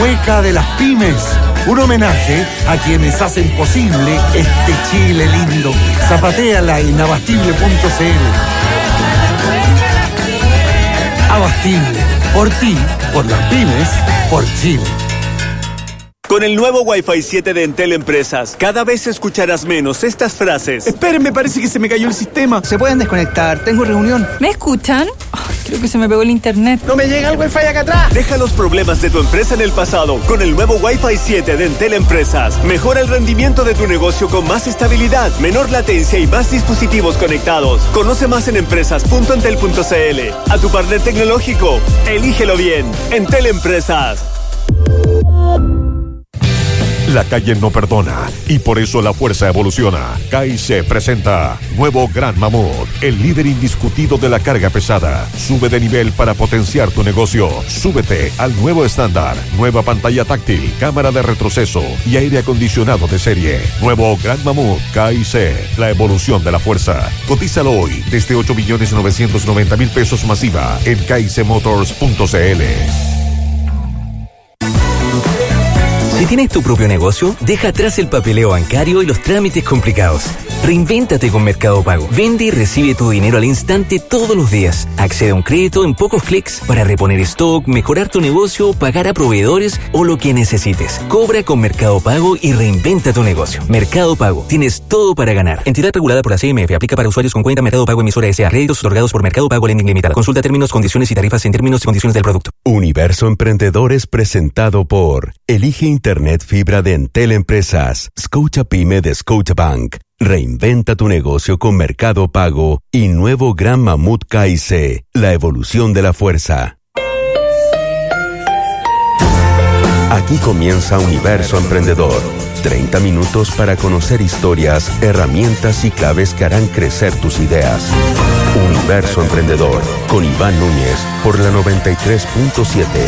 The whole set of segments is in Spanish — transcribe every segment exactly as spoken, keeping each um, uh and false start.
Hueca de las Pymes. Un homenaje a quienes hacen posible este Chile lindo. Zapatéala en abastible punto c l. Abastible. Por ti, por las pymes, por Chile. Con el nuevo Wi-Fi siete de Entel Empresas, cada vez escucharás menos estas frases. Esperen, me parece que se me cayó el sistema. ¿Se pueden desconectar? Tengo reunión. ¿Me escuchan? Oh, creo que se me pegó el internet. ¡No me llega el Wi-Fi acá atrás! Deja los problemas de tu empresa en el pasado con el nuevo Wi-Fi siete de Entel Empresas. Mejora el rendimiento de tu negocio con más estabilidad, menor latencia y más dispositivos conectados. Conoce más en empresas punto entel punto c l. A tu partner tecnológico, elígelo bien. Entel Empresas. La calle no perdona y por eso la fuerza evoluciona. K I C presenta nuevo Gran Mamut, el líder indiscutido de la carga pesada. Sube de nivel para potenciar tu negocio. Súbete al nuevo estándar. Nueva pantalla táctil, cámara de retroceso y aire acondicionado de serie. Nuevo Gran Mamut K I C, la evolución de la fuerza. Cotízalo hoy desde ocho millones novecientos noventa mil pesos masiva en k i c motors punto c l. Si tienes tu propio negocio, deja atrás el papeleo bancario y los trámites complicados. Reinvéntate con Mercado Pago. Vende y recibe tu dinero al instante todos los días. Accede a un crédito en pocos clics para reponer stock, mejorar tu negocio, pagar a proveedores o lo que necesites. Cobra con Mercado Pago y reinventa tu negocio. Mercado Pago. Tienes todo para ganar. Entidad regulada por la C M F. Aplica para usuarios con cuenta Mercado Pago emisora S A. Créditos otorgados por Mercado Pago Lending Limitada. Consulta términos, condiciones y tarifas en términos y condiciones del producto. Universo Emprendedores presentado por Elige Internet Fibra de Entel Empresas, Scotia Pyme de Scotiabank. Reinventa tu negocio con Mercado Pago y nuevo Gran Mamut K I C, la evolución de la fuerza. Aquí comienza Universo Emprendedor. treinta minutos para conocer historias, herramientas y claves que harán crecer tus ideas. Universo Emprendedor, con Iván Núñez, por la noventa y tres punto siete.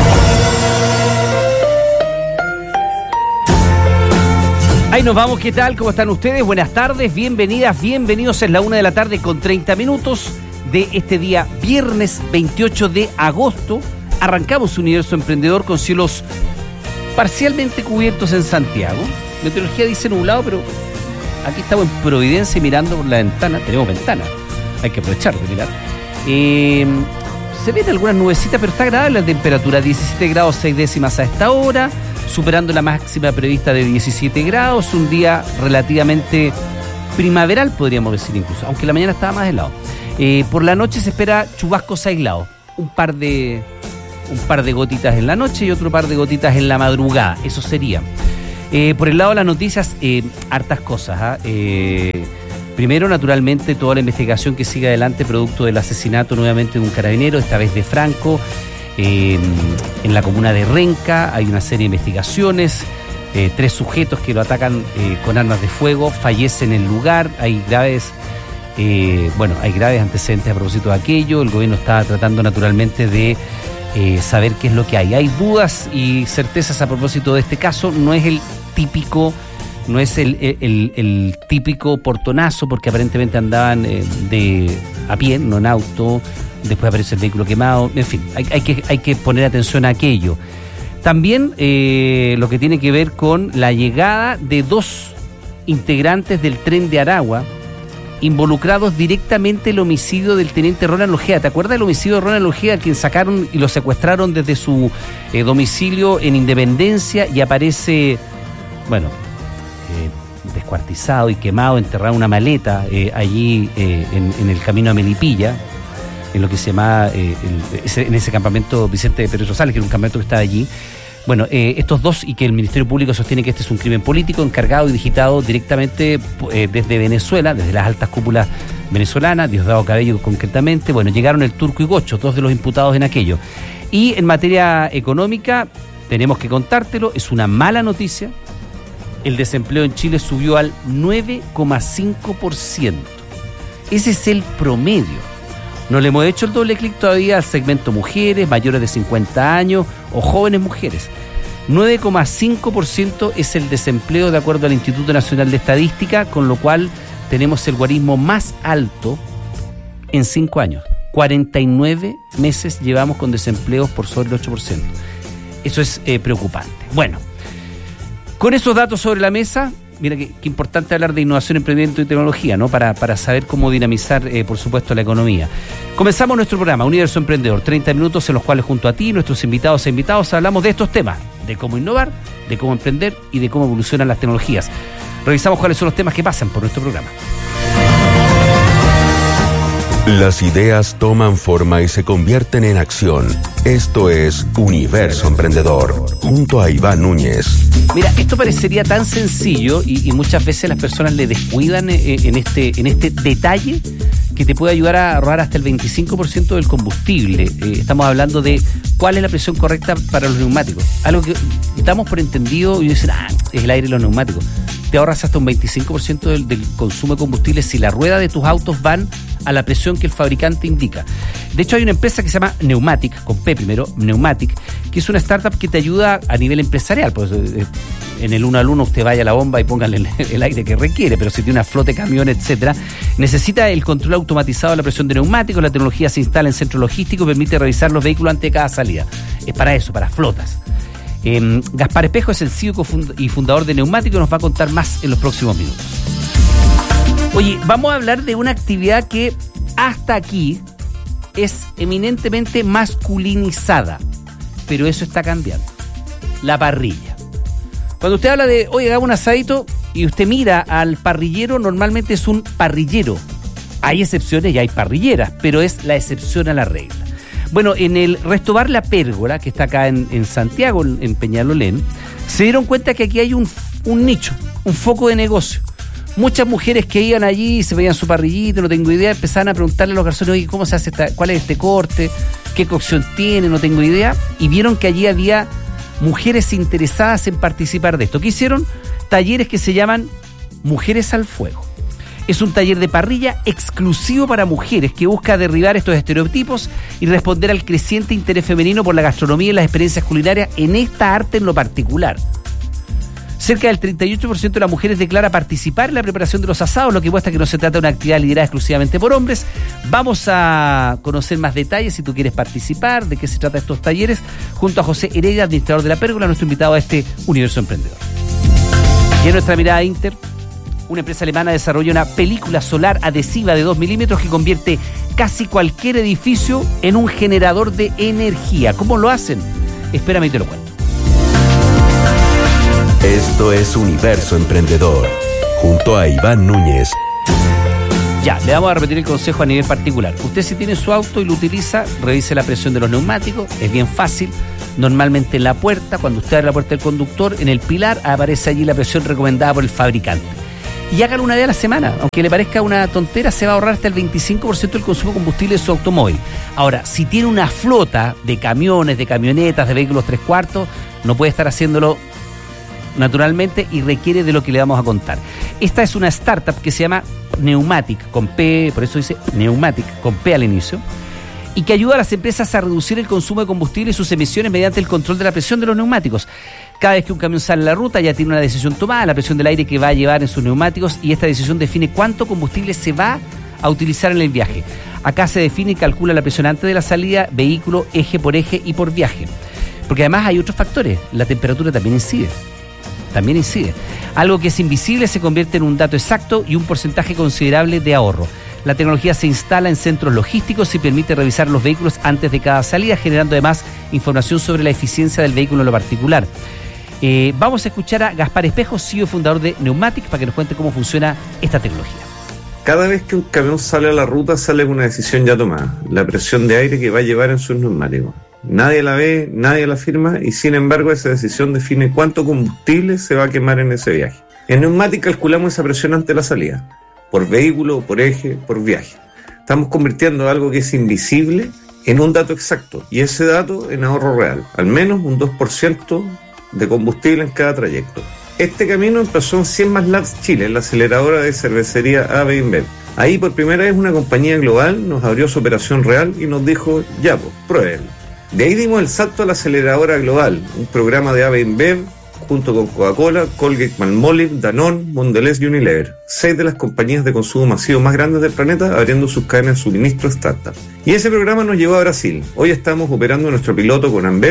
Ahí nos vamos, ¿qué tal? ¿Cómo están ustedes? Buenas tardes, bienvenidas, bienvenidos. Es la una de la tarde con treinta minutos de este día viernes veintiocho de agosto. Arrancamos Universo Emprendedor con cielos parcialmente cubiertos en Santiago. Meteorología dice nublado, pero aquí estamos en Providencia mirando por la ventana. Tenemos ventana, hay que aprovechar de mirar. Eh, se ven algunas nubecitas, pero está agradable la temperatura. diecisiete grados seis décimas a esta hora, superando la máxima prevista de diecisiete grados. Un día relativamente primaveral, podríamos decir incluso, aunque la mañana estaba más helado. Eh, por la noche se espera chubascos aislados, un par de un par de gotitas en la noche y otro par de gotitas en la madrugada, eso sería. Eh, por el lado de las noticias, eh, hartas cosas. ¿eh? Eh, primero, naturalmente, toda la investigación que sigue adelante producto del asesinato nuevamente de un carabinero, esta vez de Franco. Eh, en la comuna de Renca hay una serie de investigaciones, eh, tres sujetos que lo atacan eh, con armas de fuego fallecen en el lugar. Hay graves eh, bueno, hay graves antecedentes a propósito de aquello. El gobierno está tratando naturalmente de eh, saber qué es lo que hay. Hay dudas y certezas a propósito de este caso. No es el típico no es el, el, el, el típico portonazo, porque aparentemente andaban eh, de a pie, no en auto. Después aparece el vehículo quemado, en fin, hay, hay, que, hay que poner atención a aquello. También eh, lo que tiene que ver con la llegada de dos integrantes del Tren de Aragua, involucrados directamente en el homicidio del teniente Ronald Ojeda. ¿Te acuerdas del homicidio de Ronald Ojeda, quien sacaron y lo secuestraron desde su eh, domicilio en Independencia y aparece, bueno, eh, descuartizado y quemado, enterrado en una maleta eh, allí eh, en, en el camino a Melipilla, en lo que se llama, eh, el, ese, en ese campamento Vicente de Pérez Rosales, que era un campamento que estaba allí? Bueno, eh, estos dos, y que el Ministerio Público sostiene que este es un crimen político encargado y digitado directamente eh, desde Venezuela, desde las altas cúpulas venezolanas, Diosdado Cabello concretamente. Bueno, llegaron el Turco y Gocho, dos de los imputados en aquello. Y en materia económica, tenemos que contártelo, es una mala noticia. El desempleo en Chile subió al nueve coma cinco por ciento. Ese es el promedio. No le hemos hecho el doble clic todavía al segmento mujeres, mayores de cincuenta años o jóvenes mujeres. nueve coma cinco por ciento es el desempleo de acuerdo al Instituto Nacional de Estadística, con lo cual tenemos el guarismo más alto en cinco años. cuarenta y nueve meses llevamos con desempleos por sobre el ocho por ciento. Eso es eh, preocupante. Bueno, con esos datos sobre la mesa, mira qué, qué importante hablar de innovación, emprendimiento y tecnología, ¿no? Para, para saber cómo dinamizar, eh, por supuesto, la economía. Comenzamos nuestro programa, Universo Emprendedor, treinta minutos en los cuales junto a ti, nuestros invitados e invitados, hablamos de estos temas, de cómo innovar, de cómo emprender y de cómo evolucionan las tecnologías. Revisamos cuáles son los temas que pasan por nuestro programa. Las ideas toman forma y se convierten en acción. Esto es Universo Emprendedor, junto a Iván Núñez. Mira, esto parecería tan sencillo y, y muchas veces las personas le descuidan eh, en, este, en este detalle que te puede ayudar a ahorrar hasta el veinticinco por ciento del combustible. Eh, estamos hablando de cuál es la presión correcta para los neumáticos. Algo que damos por entendido y dicen, ah, es el aire y los neumáticos. Te ahorras hasta un veinticinco por ciento del, del consumo de combustible si la rueda de tus autos van a la presión que el fabricante indica. De hecho, hay una empresa que se llama Pneumatic, con P primero, Pneumatic, que es una startup que te ayuda a nivel empresarial. Pues, eh, en el uno al uno usted vaya a la bomba y póngale el, el aire que requiere, pero si tiene una flota de camiones, etcétera, necesita el control automatizado de la presión de neumáticos. La tecnología se instala en centro logístico y permite revisar los vehículos antes de cada salida. Es para eso, para flotas. Eh, Gaspar Espejo es el C E O y fundador de Pneumático y nos va a contar más en los próximos minutos. Oye, vamos a hablar de una actividad que hasta aquí es eminentemente masculinizada, pero eso está cambiando. La parrilla. Cuando usted habla de, oye, haga un asadito, y usted mira al parrillero, normalmente es un parrillero. Hay excepciones y hay parrilleras, pero es la excepción a la regla. Bueno, en el Restobar La Pérgola, que está acá en, en Santiago, en Peñalolén, se dieron cuenta que aquí hay un, un nicho, un foco de negocio. Muchas mujeres que iban allí, se veían su parrillito, no tengo idea, empezaban a preguntarle a los garzones, oye, ¿cómo se hace esta, cuál es este corte? ¿Qué cocción tiene? No tengo idea. Y vieron que allí había mujeres interesadas en participar de esto. ¿Qué hicieron? Talleres que se llaman Mujeres al Fuego. Es un taller de parrilla exclusivo para mujeres que busca derribar estos estereotipos y responder al creciente interés femenino por la gastronomía y las experiencias culinarias en esta arte en lo particular. Cerca del treinta y ocho por ciento de las mujeres declara participar en la preparación de los asados, lo que muestra que no se trata de una actividad liderada exclusivamente por hombres. Vamos a conocer más detalles si tú quieres participar, de qué se trata estos talleres, junto a José Heredia, administrador de La Pérgola, nuestro invitado a este Universo Emprendedor. Y en nuestra mirada Inter, una empresa alemana desarrolla una película solar adhesiva de dos milímetros que convierte casi cualquier edificio en un generador de energía. ¿Cómo lo hacen? Espérame y te lo cuento. Esto es Universo Emprendedor, junto a Iván Núñez. Ya, le vamos a repetir el consejo a nivel particular. Usted, si tiene su auto y lo utiliza, revise la presión de los neumáticos. Es bien fácil. Normalmente en la puerta, cuando usted abre la puerta del conductor, en el pilar aparece allí la presión recomendada por el fabricante. Y hágalo una vez a la semana. Aunque le parezca una tontera, se va a ahorrar hasta el veinticinco por ciento del consumo de combustible de su automóvil. Ahora, si tiene una flota de camiones, de camionetas, de vehículos tres cuartos, no puede estar haciéndolo naturalmente y requiere de lo que le vamos a contar. Esta es una startup que se llama Pneumatic, con P, por eso dice Pneumatic, con P al inicio, y que ayuda a las empresas a reducir el consumo de combustible y sus emisiones mediante el control de la presión de los neumáticos. Cada vez que un camión sale a la ruta ya tiene una decisión tomada, la presión del aire que va a llevar en sus neumáticos, y esta decisión define cuánto combustible se va a utilizar en el viaje. Acá se define y calcula la presión antes de la salida, vehículo, eje por eje y por viaje. Porque además hay otros factores, la temperatura también incide. También incide. Algo que es invisible se convierte en un dato exacto y un porcentaje considerable de ahorro. La tecnología se instala en centros logísticos y permite revisar los vehículos antes de cada salida, generando además información sobre la eficiencia del vehículo en lo particular. Eh, vamos a escuchar a Gaspar Espejo, C E O y fundador de Pneumatic, para que nos cuente cómo funciona esta tecnología. Cada vez que un camión sale a la ruta, sale con una decisión ya tomada: la presión de aire que va a llevar en sus neumáticos. Nadie la ve, nadie la firma, y sin embargo esa decisión define cuánto combustible se va a quemar en ese viaje. En Pneumatic calculamos esa presión antes de la salida, por vehículo, por eje, por viaje. Estamos convirtiendo algo que es invisible en un dato exacto, y ese dato en ahorro real, al menos un dos por ciento de combustible en cada trayecto. Este camino empezó en cien Más Labs Chile, la aceleradora de cervecería A B InBev. Ahí por primera vez una compañía global nos abrió su operación real y nos dijo, ya pues, pruébenlo. De ahí dimos el salto a la aceleradora global, un programa de A B InBev junto con Coca-Cola, Colgate-Palmolive, Danone, Mondelez y Unilever, seis de las compañías de consumo masivo más grandes del planeta abriendo sus cadenas de suministro startup. Y ese programa nos llevó a Brasil. Hoy estamos operando nuestro piloto con Ambev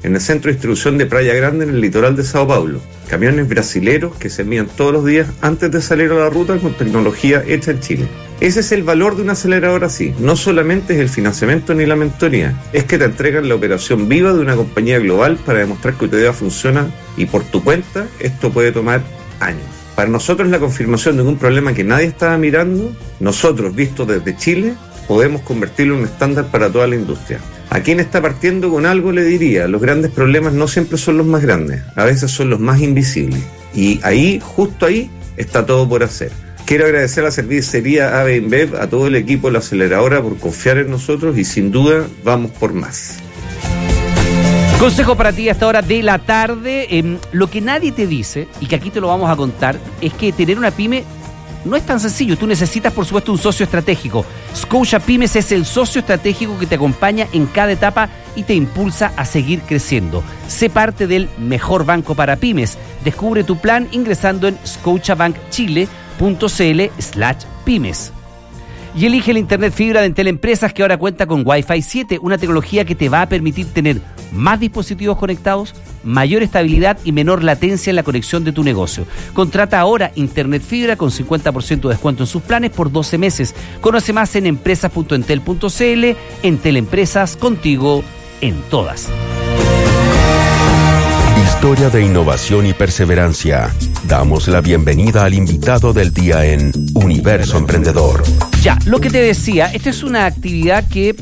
en el centro de distribución de Praia Grande en el litoral de Sao Paulo. Camiones brasileros que se envían todos los días antes de salir a la ruta con tecnología hecha en Chile. Ese es el valor de una aceleradora así. No solamente es el financiamiento ni la mentoría, es que te entregan la operación viva de una compañía global para demostrar que tu idea funciona y por tu cuenta esto puede tomar años. Para nosotros la confirmación de un problema que nadie estaba mirando, nosotros, vistos desde Chile, podemos convertirlo en un estándar para toda la industria. A quien está partiendo con algo le diría, los grandes problemas no siempre son los más grandes, a veces son los más invisibles. Y ahí, justo ahí, está todo por hacer. Quiero agradecer a la cervecería A B InBev, a todo el equipo de la aceleradora por confiar en nosotros y sin duda vamos por más. Consejo para ti a esta hora de la tarde. Eh, lo que nadie te dice, y que aquí te lo vamos a contar, es que tener una pyme no es tan sencillo. Tú necesitas, por supuesto, un socio estratégico. Scotia Pymes es el socio estratégico que te acompaña en cada etapa y te impulsa a seguir creciendo. Sé parte del mejor banco para pymes. Descubre tu plan ingresando en scotiabankchile punto cl slash pymes. Y elige el internet fibra de Entel Empresas, que ahora cuenta con Wi-Fi siete, una tecnología que te va a permitir tener más dispositivos conectados, mayor estabilidad y menor latencia en la conexión de tu negocio. Contrata ahora internet fibra con cincuenta por ciento de descuento en sus planes por doce meses. Conoce más en empresas punto entel punto cl. Entel Empresas, contigo en todas. Historia de innovación y perseverancia. Damos la bienvenida al invitado del día en Universo Emprendedor. Ya, lo que te decía, esta es una actividad que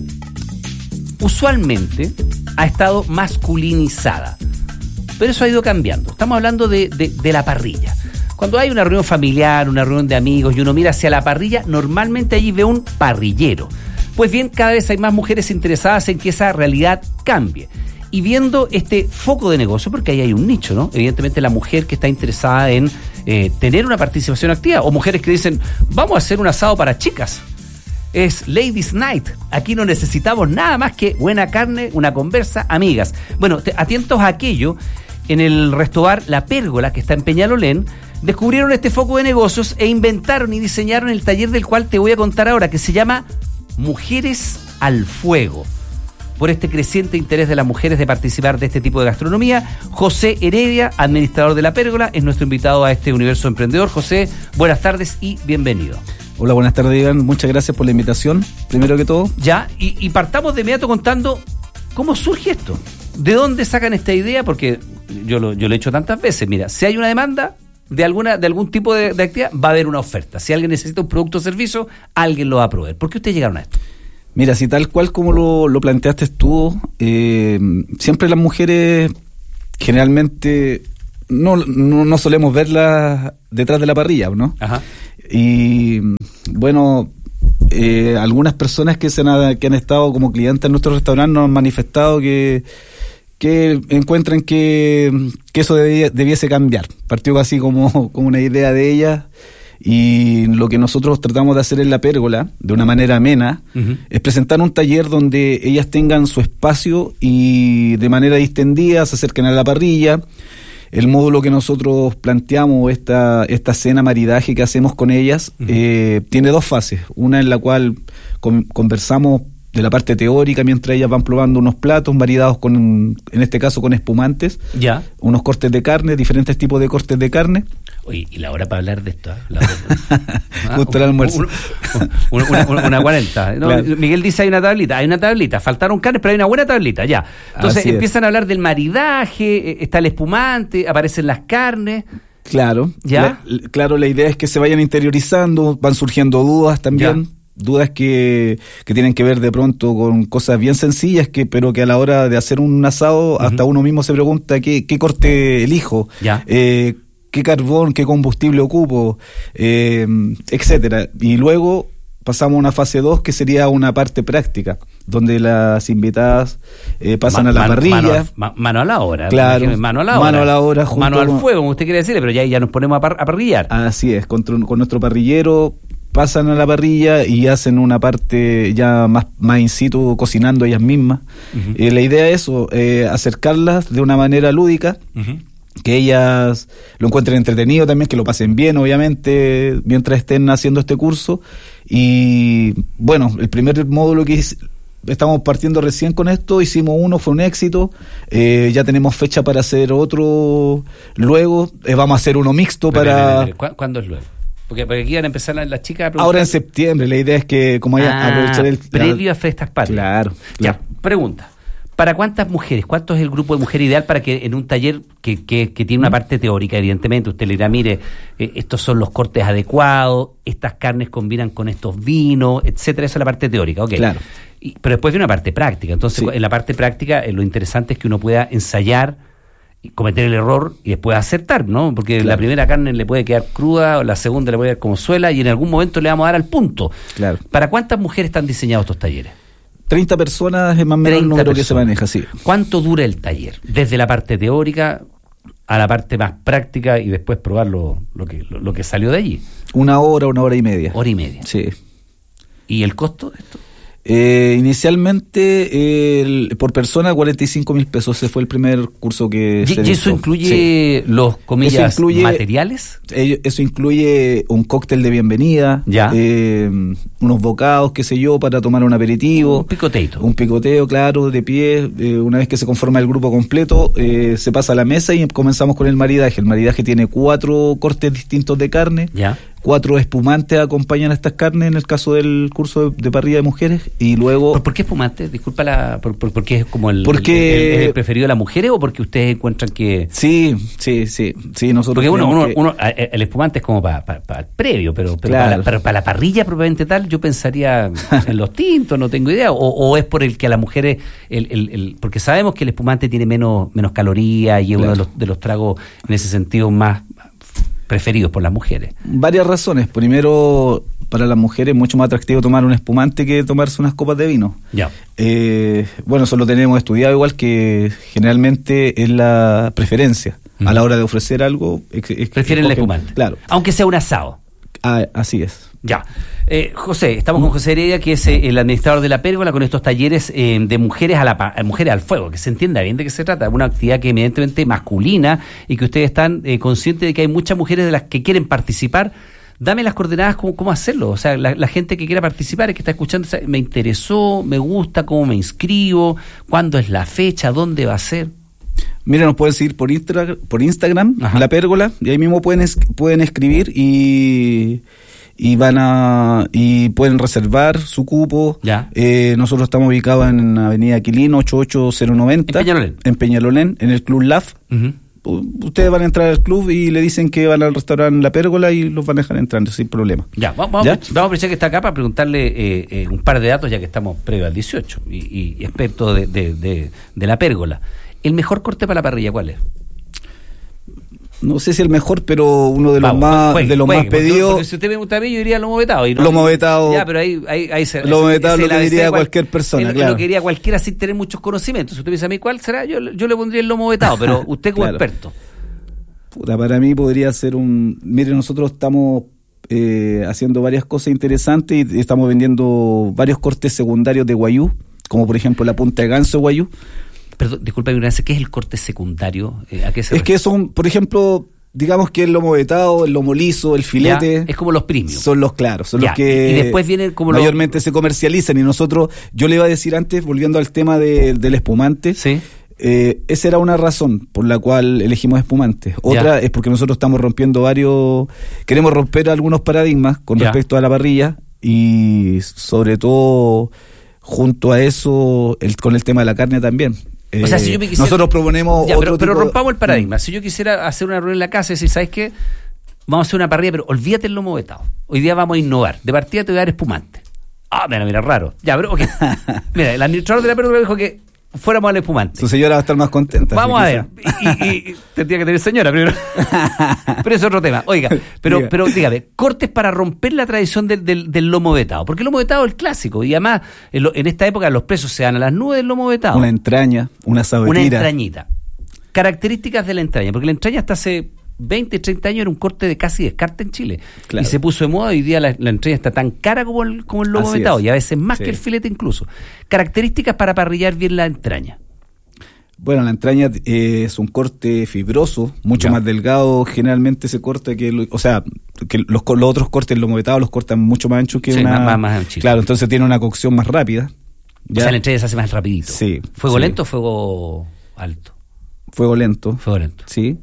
usualmente ha estado masculinizada, pero eso ha ido cambiando. Estamos hablando de, de, de la parrilla. Cuando hay una reunión familiar, una reunión de amigos y uno mira hacia la parrilla, normalmente allí ve un parrillero. Pues bien, cada vez hay más mujeres interesadas en que esa realidad cambie. Y viendo este foco de negocio, porque ahí hay un nicho, ¿no? Evidentemente la mujer que está interesada en eh, tener una participación activa, o mujeres que dicen, vamos a hacer un asado para chicas. Es Ladies Night. Aquí no necesitamos nada más que buena carne, una conversa, amigas. Bueno, te, atentos a aquello, en el restobar La Pérgola, que está en Peñalolén, descubrieron este foco de negocios e inventaron y diseñaron el taller del cual te voy a contar ahora, que se llama Mujeres al Fuego. Por este creciente interés de las mujeres de participar de este tipo de gastronomía, José Heredia, administrador de La Pérgola, es nuestro invitado a este Universo Emprendedor. José, buenas tardes y bienvenido. Hola, buenas tardes, Iván. Muchas gracias por la invitación, primero que todo. Ya, y, y partamos de inmediato contando cómo surge esto. ¿De dónde sacan esta idea? Porque yo lo, yo lo he hecho tantas veces. Mira, si hay una demanda de alguna de algún tipo de, de actividad, va a haber una oferta. Si alguien necesita un producto o servicio, alguien lo va a proveer. ¿Por qué ustedes llegaron a esto? Mira, si tal cual como lo, lo planteaste tú, eh, siempre las mujeres generalmente no, no, no solemos verlas detrás de la parrilla, ¿no? Ajá. Y bueno, eh, algunas personas que, se han, que han estado como clientes en nuestro restaurante nos han manifestado que, que encuentran que, que eso debía, debiese cambiar. Partió así como, como una idea de ellas. Y lo que nosotros tratamos de hacer en La Pérgola, de una manera amena, uh-huh. es presentar un taller donde ellas tengan su espacio y de manera distendida se acerquen a la parrilla. El módulo que nosotros planteamos, esta, esta cena maridaje que hacemos con ellas, uh-huh. eh, tiene dos fases. Una en la cual con, conversamos de la parte teórica mientras ellas van probando unos platos maridados con, en este caso con espumantes, ya. unos cortes de carne, diferentes tipos de cortes de carne. Oye, y la hora para hablar de esto, ¿eh? La ah, justo el almuerzo. Un, un, una, una, una cuarenta. ¿no? Claro. Miguel dice hay una tablita, hay una tablita, faltaron carnes, pero hay una buena tablita, ya. Entonces Así empiezan es. a hablar del maridaje, está el espumante, aparecen las carnes. Claro, ¿ya? La, claro, la idea es que se vayan interiorizando, van surgiendo dudas también. Ya. Dudas que, que tienen que ver de pronto con cosas bien sencillas, que pero que a la hora de hacer un asado, uh-huh. hasta uno mismo se pregunta qué, qué corte elijo, ya. eh, qué carbón, qué combustible ocupo, eh, etcétera. Y luego pasamos a una fase dos, que sería una parte práctica, donde las invitadas eh, pasan man, a la man, parrilla. Mano, ma, mano a la hora. Claro. Mano a la hora. Mano a la hora. Mano al fuego, como usted quiere decirle, pero ya, ya nos ponemos a, par, a parrillar. Así es, con, con nuestro parrillero pasan a la parrilla y hacen una parte ya más, más in situ, cocinando ellas mismas. Uh-huh. Eh, la idea es eso, eh, acercarlas de una manera lúdica, uh-huh. que ellas lo encuentren entretenido también, que lo pasen bien, obviamente, mientras estén haciendo este curso. Y bueno, el primer módulo que, estamos partiendo recién con esto, hicimos uno, fue un éxito, eh, ya tenemos fecha para hacer otro luego, eh, vamos a hacer uno mixto pero, para... pero, pero, pero, ¿cuándo es luego? Porque, porque aquí van a empezar las, las chicas a preguntar. Ahora en septiembre, la idea es que como haya ah, aprovechar el... previo a Fiestas Patrias. Claro, claro. Ya, pregunta. ¿Para cuántas mujeres? ¿Cuánto es el grupo de mujer ideal para que en un taller que, que, que tiene una parte teórica, evidentemente, usted le dirá, mire, eh, estos son los cortes adecuados, estas carnes combinan con estos vinos, etcétera? Esa es la parte teórica, ok. Claro. Y, pero después viene una parte práctica. Entonces, sí. En la parte práctica, eh, lo interesante es que uno pueda ensayar, cometer el error y después acertar, ¿no? Porque claro. La primera carne le puede quedar cruda, o la segunda le puede quedar como suela, y en algún momento le vamos a dar al punto. Claro. ¿Para cuántas mujeres están diseñados estos talleres? treinta personas es más o menos el número que se maneja, sí. ¿Cuánto dura el taller? Desde la parte teórica a la parte más práctica y después probar lo, lo, que, lo, lo que salió de allí. Una hora, una hora y media. Hora y media. Sí. ¿Y el costo de esto? Eh, inicialmente eh, el, por persona cuarenta y cinco mil pesos. Ese fue el primer curso que ¿Y, se ¿Y eso incluye sí. los comillas eso incluye, materiales? Eh, eso incluye un cóctel de bienvenida, ya. Eh, unos bocados, qué sé yo, para tomar un aperitivo, un picoteo, un picoteo, claro, de pie. Eh, una vez que se conforma el grupo completo, eh, se pasa a la mesa y comenzamos con el maridaje. El maridaje tiene cuatro cortes distintos de carne. Ya. Cuatro espumantes acompañan a estas carnes en el caso del curso de, de parrilla de mujeres y luego... ¿Por, ¿por qué espumantes? Disculpa, la, por, por, ¿porque es como el, porque... el, el, el preferido de las mujeres o porque ustedes encuentran que...? Sí, sí, sí, sí nosotros... Porque uno, uno, que... uno, el espumante es como para pa, pa el previo, pero, pero claro. para, la, para, para la parrilla propiamente tal, yo pensaría en los tintos, no tengo idea, o, o es por el que a las mujeres... El, el, el, porque sabemos que el espumante tiene menos, menos calorías y es claro. uno de los, de los tragos en ese sentido más... preferidos por las mujeres. Varias razones. Primero, para las mujeres es mucho más atractivo tomar un espumante que tomarse unas copas de vino. Ya. Eh, bueno, eso lo tenemos estudiado igual que generalmente es la preferencia. Uh-huh. A la hora de ofrecer algo... Es, es, prefieren el espumante. Claro. Aunque sea un asado. Ah, así es. Ya. Eh, José, estamos con José Heredia, que es eh, el administrador de La Pérgola, con estos talleres eh, de mujeres a la pa- mujeres al fuego, que se entienda bien de qué se trata, una actividad que evidentemente masculina y que ustedes están eh, conscientes de que hay muchas mujeres de las que quieren participar. Dame las coordenadas, cómo, cómo hacerlo. O sea, la, la gente que quiera participar, es que está escuchando, me interesó, me gusta, cómo me inscribo, cuándo es la fecha, dónde va a ser. Mira, nos pueden seguir por, Instra, por Instagram, Ajá. La Pérgola, y ahí mismo pueden, es, pueden escribir y... y van a y pueden reservar su cupo. Ya. Eh, nosotros estamos ubicados en Avenida Quilín ochenta y ocho cero noventa en Peñalolén, en Peñalolén, en el Club L A F. Uh-huh. Ustedes van a entrar al club y le dicen que van al restaurante La Pérgola y los van a dejar entrando sin problema. Ya, vamos, ¿Ya? vamos a aprovechar que está acá para preguntarle eh, eh, un par de datos, ya que estamos previo al dieciocho y, y experto de, de, de, de La Pérgola. ¿El mejor corte para la parrilla cuál es? No sé si el mejor, pero uno de los Vamos, más juegue, de los juegue, más pedidos. Porque si usted me gusta a mí, yo diría lomo vetado. Y no, lomo vetado. Ya, pero ahí, ahí, ahí se. Lomo vetado lo que diría cual, cualquier persona, es, claro. Lo que diría cualquiera sin tener muchos conocimientos. Si usted me dice a mí cuál será, yo, yo le pondría el lomo vetado, pero usted como claro. experto. Puta, para mí podría ser un... Mire, nosotros estamos eh, haciendo varias cosas interesantes y estamos vendiendo varios cortes secundarios de guayú, como por ejemplo la punta de ganso de guayú. Perdón, disculpa mi ignorancia, ¿qué es el corte secundario? Eh, ¿A qué se es que son, por ejemplo, digamos que el lomo vetado, el lomo liso, el filete... Ya, es como los premium. Son los claros, son ya, los que y después vienen como mayormente los... se comercializan. Y nosotros, yo le iba a decir antes, volviendo al tema de, del espumante... Sí. Eh, esa era una razón por la cual elegimos espumantes. Otra ya. es porque nosotros estamos rompiendo varios, queremos romper algunos paradigmas con ya. respecto a la parrilla y sobre todo junto a eso el, con el tema de la carne también. O sea, si yo me quisiera... Nosotros proponemos ya, otro pero, pero tipo... rompamos el paradigma. Si yo quisiera hacer una reunión en la casa y decir, ¿sabes qué? Vamos a hacer una parrilla, pero olvídate el lomo vetado. Hoy día vamos a innovar. De partida te voy a dar espumante. Ah, mira, mira, raro. Ya, pero ok. Mira, el administrador de La Pérgola dijo que fuéramos al espumante. Su señora va a estar más contenta. Vamos a ver. Y, y, y tendría que tener señora primero. Pero es otro tema. Oiga, pero, Diga. pero dígame, cortes para romper la tradición del, del, del lomo vetado. Porque el lomo vetado es el clásico. Y además, en, lo, en esta época los precios se dan a las nubes del lomo vetado. Una entraña, una sabetira. Una entrañita. Características de la entraña. Porque la entraña hasta hace veinte, treinta años era un corte de casi descarte en Chile. Claro. Y se puso de moda. Hoy día la, la entraña está tan cara como el, como el lomo Así vetado. es. Y a veces más sí. que el filete incluso. Características para parrillar bien la entraña. Bueno, la entraña eh, es un corte fibroso, mucho ya. más delgado. Generalmente se corta que, lo, o sea, que los, los otros cortes, el lomo vetado, los cortan mucho más anchos que sí, una. Más, más anchito. Claro, entonces tiene una cocción más rápida. ¿Ya? O sea, la entrega se hace más rapidito. Sí. ¿Fuego sí. lento o fuego alto? Fuego lento. Fuego lento. Sí,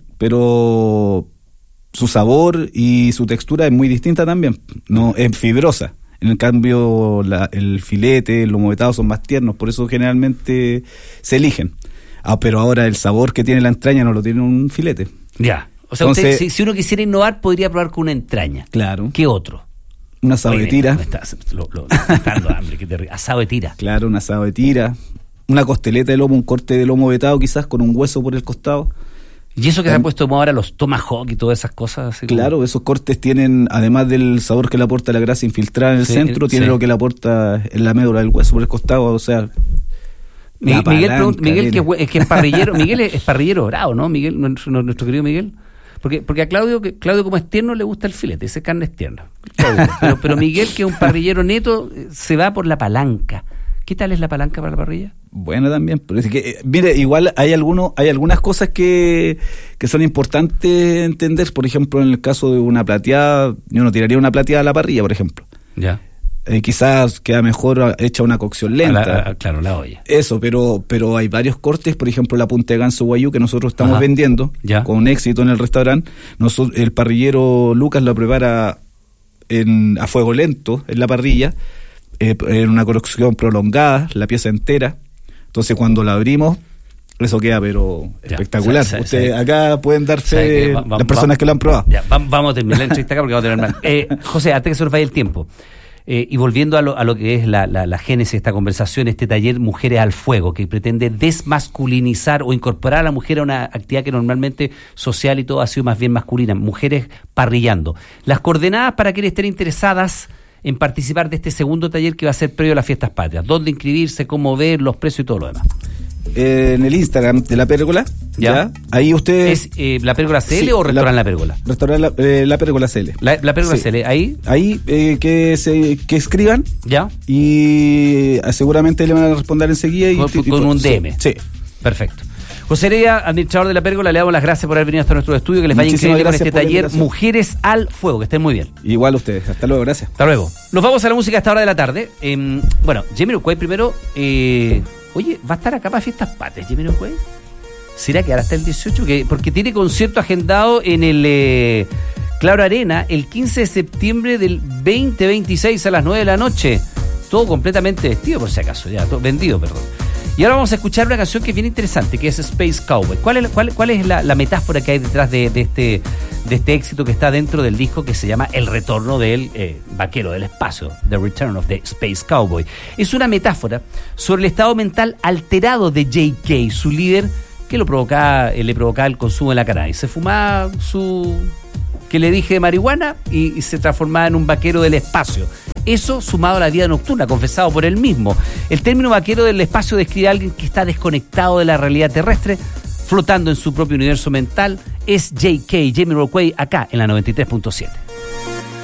pero su sabor y su textura es muy distinta también. No, es fibrosa. En el cambio, la, el filete, el lomo vetado son más tiernos, por eso generalmente se eligen. Ah, pero ahora el sabor que tiene la entraña no lo tiene un filete. Ya. O sea, Entonces, usted, si, si uno quisiera innovar, podría probar con una entraña. Claro. ¿Qué otro? Un asado Oye, de tira. Me está, lo, lo, me está dando hambre, qué terrible. Asado de tira. Claro, un asado de tira. Una costeleta de lomo, un corte de lomo vetado quizás con un hueso por el costado. Y eso que um, se ha puesto de moda ahora, los tomahawk y todas esas cosas. Así claro, como... esos cortes tienen, además del sabor que le aporta la grasa infiltrada en el sí, centro, tiene sí. lo que le aporta en la médula del hueso por el costado, o sea... Miguel, palanca, Miguel, pregunta, Miguel que, es que es parrillero, Miguel es, es parrillero bravo, ¿no? Miguel, nuestro, nuestro querido Miguel. Porque, porque a Claudio, que Claudio como es tierno, le gusta el filete, ese carne es tierna. Pero, pero Miguel, que es un parrillero neto, se va por la palanca. ¿Qué tal es la palanca para la parrilla? Bueno, también. Pero es que, mire, igual hay algunos, hay algunas cosas que, que son importantes entender. Por ejemplo, en el caso de una plateada, yo no tiraría una plateada a la parrilla, por ejemplo. Ya. Eh, quizás queda mejor hecha una cocción lenta. A la, a, claro, la olla. Eso, pero pero hay varios cortes, por ejemplo, la punta de ganso guayú que nosotros estamos Ajá. vendiendo ya. con éxito en el restaurante. Nosotros, el parrillero Lucas lo prepara en, a fuego lento en la parrilla, eh, en una cocción prolongada, la pieza entera. Entonces, cuando la abrimos, eso queda pero ya, espectacular. Sí, sí, Ustedes sí. acá pueden darse sí, va, va, las personas va, que lo han probado. Ya, va, vamos a terminar la entrevista acá porque vamos a tener más. Eh, José, antes que se nos vaya el tiempo. Eh, y volviendo a lo, a lo que es la, la, la génesis de esta conversación, este taller Mujeres al Fuego, que pretende desmasculinizar o incorporar a la mujer a una actividad que normalmente social y todo ha sido más bien masculina, mujeres parrillando. Las coordenadas para quienes estén interesadas en participar de este segundo taller que va a ser previo a las fiestas patrias. ¿Dónde inscribirse? ¿Cómo ver? ¿Los precios y todo lo demás? Eh, en el Instagram de La Pérgola. ¿Ya? ¿ya? Ahí usted... ¿Es eh, La Pérgola C L sí, o Restaurante La, la Pérgola? Restaurante La, eh, la Pérgola C L. La, la Pérgola sí. C L, ¿ahí? Ahí eh, que se que escriban. ¿Ya? Y eh, seguramente le van a responder enseguida. Y, con, y, con y, un D M. Sí. Perfecto. José Heredia, administrador de La Pérgola, le damos las gracias por haber venido hasta nuestro estudio, que les vaya increíble con este taller Mujeres al Fuego, que estén muy bien. Igual ustedes, hasta luego, gracias. Hasta luego. Nos vamos a la música a esta hora de la tarde. Eh, bueno, Jamiroquai primero, eh, oye, ¿va a estar acá para Fiestas Patrias Jamiroquai? ¿Será que ahora hasta el dieciocho? Que, porque tiene concierto agendado en el eh, Claro Arena el quince de septiembre del veinte veintiséis a las nueve de la noche. Todo completamente vestido, por si acaso, ya, todo vendido, perdón. Y ahora vamos a escuchar una canción que es bien interesante, que es Space Cowboy. ¿Cuál es, cuál, cuál es la, la metáfora que hay detrás de, de, este, de este éxito que está dentro del disco que se llama El Retorno del eh, Vaquero del Espacio, The Return of the Space Cowboy? Es una metáfora sobre el estado mental alterado de J K, su líder, que lo provocaba, eh, le provocaba el consumo de la cannabis. Se fumaba su... que le dije de marihuana y, y se transformaba en un vaquero del espacio. Eso sumado a la vida nocturna, confesado por él mismo. El término vaquero del espacio describe a alguien que está desconectado de la realidad terrestre, flotando en su propio universo mental. Es J K, Jamiroquai, acá en la noventa y tres punto siete.